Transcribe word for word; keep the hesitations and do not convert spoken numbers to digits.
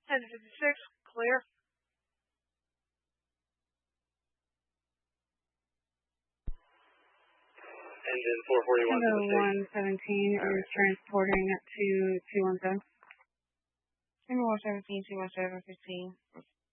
ten fifty-six, clear. Engine four forty-one. one seventeen is transporting to two one seven. Number one seventeen, two one seven, fifteen.